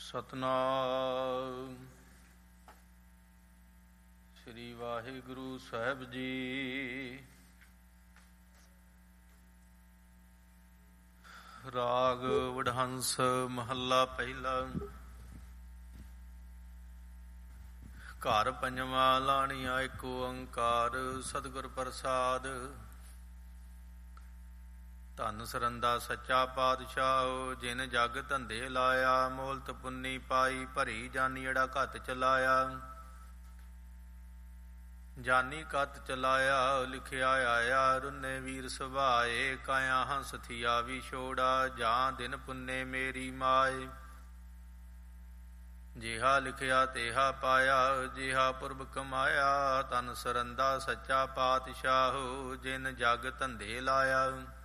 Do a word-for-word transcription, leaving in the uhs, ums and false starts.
ਸਤਨਾਮ ਸ੍ਰੀ ਵਾਹਿਗੁਰੂ ਸਾਹਿਬ ਜੀ। ਰਾਗ ਵਡਹੰਸ ਮਹੱਲਾ ਪਹਿਲਾ। ਘਰ ਪੰਜਵਾਂ ਲਾਣੀਆਂ ਏਕ ਓੰਕਾਰ ਸਤਿਗੁਰ ਪ੍ਰਸਾਦ। ਧੰਨ ਸਰੰਦਾ ਸੱਚਾ ਪਾਤਸ਼ਾਹ ਜਿਨ ਜਗ ਧੰਦੇ ਲਾਇਆ। ਮੋਲਤ ਪੁੰਨੀ ਪਾਈ ਭਰੀ ਜਾਨੀ ਏੜਾ ਘੱਤ ਚਲਾਇਆ। ਜਾਨੀ ਕਤ ਚਲਾਇਆ ਲਿਖਿਆ ਆਇਆ। ਰੁੰਨੇ ਵੀਰ ਸੁਭਾਏ ਕਾਇਆ ਹੰਸ ਥੀਆ ਵੀ ਛੋੜਾ। ਜਾਂ ਦਿਨ ਪੁੰਨੇ ਮੇਰੀ ਮਾਏ ਜਿਹਾ ਲਿਖਿਆ ਤੇਹਾ ਪਾਇਆ। ਜਿਹਾ ਪੁਰਬ ਕਮਾਇਆ ਧੰਨ ਸਰੰਦਾ ਸੱਚਾ ਪਾਤਸ਼ਾਹ ਜਿਨ ਜਗ ਧੰਦੇ ਲਾਇਆ।